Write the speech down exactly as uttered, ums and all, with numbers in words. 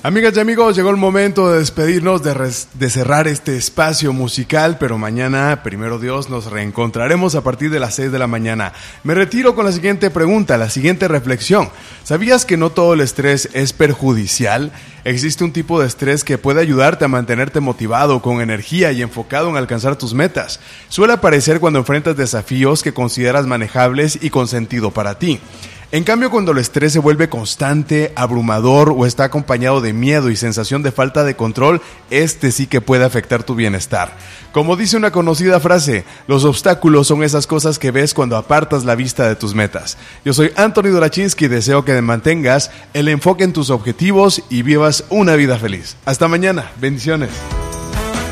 Amigas y amigos, llegó el momento de despedirnos, de, res, de cerrar este espacio musical, pero mañana, primero Dios, nos reencontraremos a partir de las seis de la mañana. Me retiro con la siguiente pregunta, la siguiente reflexión. ¿Sabías que no todo el estrés es perjudicial? Existe un tipo de estrés que puede ayudarte a mantenerte motivado, con energía y enfocado en alcanzar tus metas. Suele aparecer cuando enfrentas desafíos que consideras manejables y con sentido para ti. En cambio, cuando el estrés se vuelve constante, abrumador o está acompañado de miedo y sensación de falta de control, este sí que puede afectar tu bienestar. Como dice una conocida frase, los obstáculos son esas cosas que ves cuando apartas la vista de tus metas. Yo soy Anthony Durachinsky y deseo que mantengas el enfoque en tus objetivos y vivas una vida feliz. Hasta mañana, bendiciones.